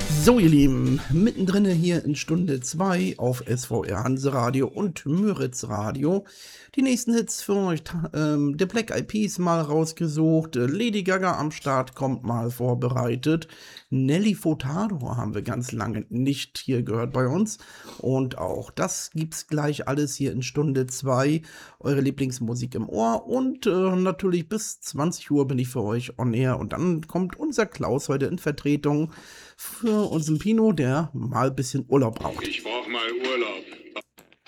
So, ihr Lieben, mittendrin hier in Stunde 2 auf SVR Hanseradio und Müritz Radio. Die nächsten Hits für euch, The Black Eyed Peas mal rausgesucht, Lady Gaga am Start kommt mal vorbereitet, Nelly Furtado haben wir ganz lange nicht hier gehört bei uns und auch das gibt's gleich alles hier in Stunde 2, eure Lieblingsmusik im Ohr und natürlich bis 20 Uhr bin ich für euch on air und dann kommt unser Klaus heute in Vertretung für unseren Pino, der mal ein bisschen Urlaub braucht. Ich brauch mal Urlaub.